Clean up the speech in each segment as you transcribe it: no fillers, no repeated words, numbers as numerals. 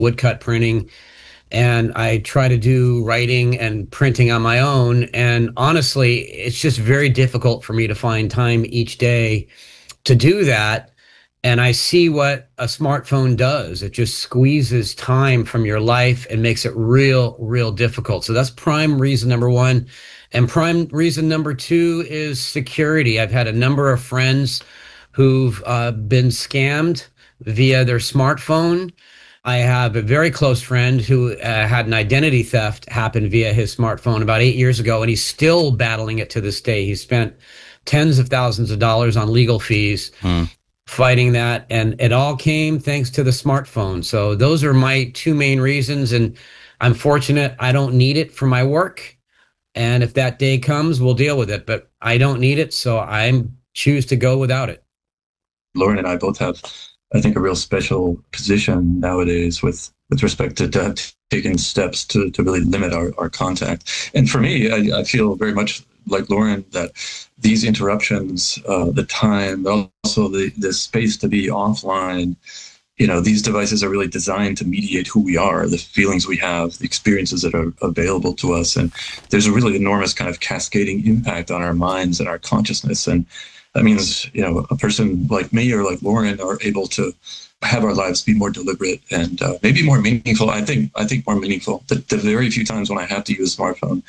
woodcut printing, and I try to do writing and printing on my own. And honestly, it's just very difficult for me to find time each day to do that. And I see what a smartphone does. It just squeezes time from your life and makes it real, real difficult. So that's prime reason number one. And prime reason number two is security. I've had a number of friends who've been scammed via their smartphone. I have a very close friend who had an identity theft happen via his smartphone about 8 years ago, and he's still battling it to this day. He spent tens of thousands of dollars on legal fees fighting that, and it all came thanks to the smartphone. So those are my two main reasons, and I'm fortunate I don't need it for my work. And if that day comes, we'll deal with it, but I don't need it, so I choose to go without it. Lauren and I both have, I think, a real special position nowadays with respect to taking steps to really limit our contact. And for me, I feel very much like Lauren that these interruptions, the time, also the space to be offline, these devices are really designed to mediate who we are, the feelings we have, the experiences that are available to us. And there's a really enormous kind of cascading impact on our minds and our consciousness. And that means, a person like me or like Lauren are able to have our lives be more deliberate and maybe more meaningful. I think more meaningful. The very few times when I have to use a smartphone,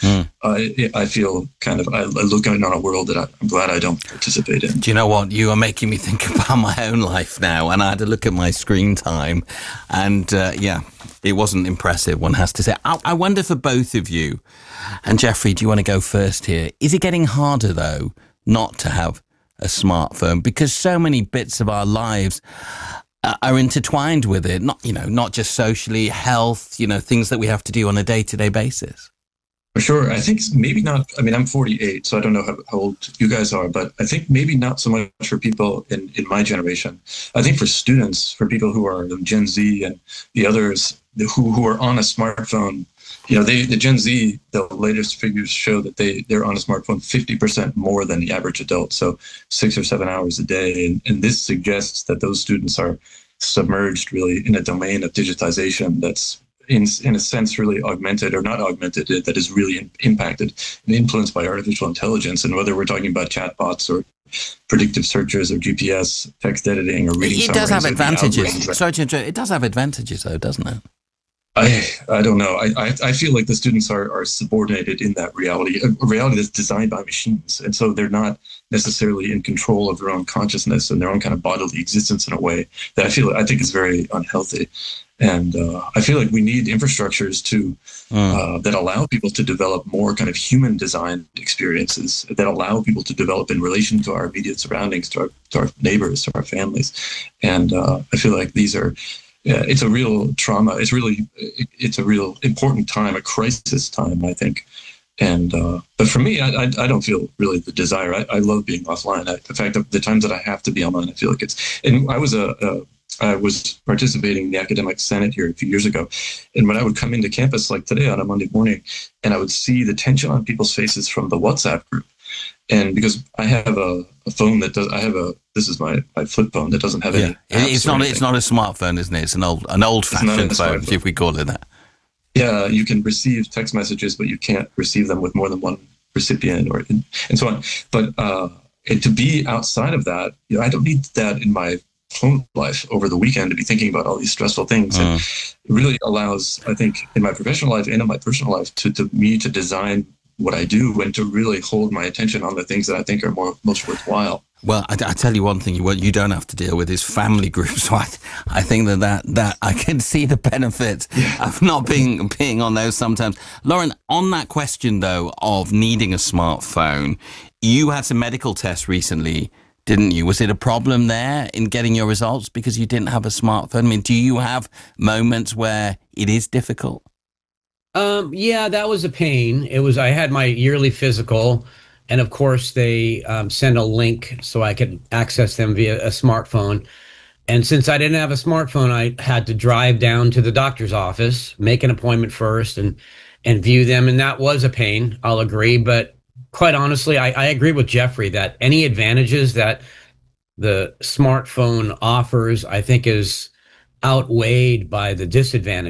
I feel I look out on a world that I'm glad I don't participate in. Do you know what? You are making me think about my own life now, and I had to look at my screen time, and it wasn't impressive, one has to say. I wonder for both of you, and Jeffrey, do you want to go first here? Is it getting harder, though, not to have a smartphone, because so many bits of our lives are intertwined with it, not just socially, health, things that we have to do on a day-to-day basis? For sure. I think maybe not. I mean, I'm 48, so I don't know how old you guys are, but I think maybe not so much for people in my generation. I think for students, for people who are Gen Z and the others who are on a smartphone, the Gen Z, the latest figures show that they're on a smartphone 50% more than the average adult. So 6 or 7 hours a day. And this suggests that those students are submerged really in a domain of digitization that's in a sense really augmented or not augmented, that is really impacted and influenced by artificial intelligence. And whether we're talking about chatbots or predictive searches or GPS, text editing or reading, it does have advantages. Sorry to interrupt. It does have advantages, though, doesn't it? I don't know. I feel like the students are subordinated in that reality, a reality that's designed by machines. And so they're not necessarily in control of their own consciousness and their own kind of bodily existence in a way that I think is very unhealthy. And I feel like we need infrastructures that allow people to develop more kind of human design experiences, that allow people to develop in relation to our immediate surroundings, to our neighbors, to our families. And I feel like these are, it's a real trauma. It's a real important time, a crisis time, I think. And but for me, I don't feel really the desire. I love being offline. In fact, the times that I have to be online, I feel like it's. And I was participating in the academic senate here a few years ago, and when I would come into campus like today on a Monday morning, and I would see the tension on people's faces from the WhatsApp group, and because I have a phone that does, this is my flip phone that doesn't have any. It's not a smartphone, isn't it? It's an old fashioned phone, if we call it that. Yeah, you can receive text messages, but you can't receive them with more than one recipient, and so on. But and to be outside of that, I don't need that in my home life over the weekend to be thinking about all these stressful things. And it really allows, I think, in my professional life and in my personal life, to me to design what I do and to really hold my attention on the things that I think are most worthwhile. Well, I tell you one thing you don't have to deal with is family groups. So I think that I can see the benefit of not being on those sometimes. Lauren, on that question, though, of needing a smartphone, you had some medical tests recently, didn't you? Was it a problem there in getting your results because you didn't have a smartphone? I mean, do you have moments where it is difficult? Yeah, that was a pain. I had my yearly physical, and of course they send a link so I could access them via a smartphone. And since I didn't have a smartphone, I had to drive down to the doctor's office, make an appointment first, and view them. And that was a pain, I'll agree. But quite honestly, I agree with Jeffrey that any advantages that the smartphone offers, I think is outweighed by the disadvantages